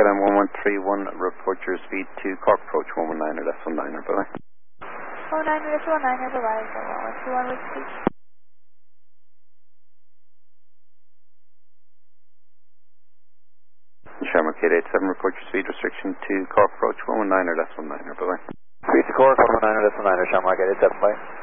KLM 1131, report your speed to Cork approach 119er, less 19er, bye-bye. 119er, less 19er, bye-bye, 1131 with speed. Shamrock 887, report your speed restriction to Cork approach 119er, less 19er, bye-bye. Speed to Cork, 119er, less 19er, Shamrock 887, bye.